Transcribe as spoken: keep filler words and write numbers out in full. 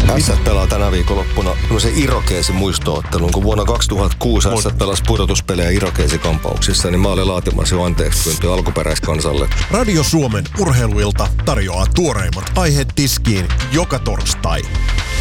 S pelaa tänä viikonloppuna tämmöisen Irokeesin muistoottelun, kun vuonna kaksituhattakuusi S pelasi pudotuspelejä Irokeesikampauksissa, niin mä olin laatimassa jo anteeksi pyyntöä alkuperäiskansalle. Radio Suomen urheiluilta tarjoaa tuoreimmat aiheet tiskiin joka torstai.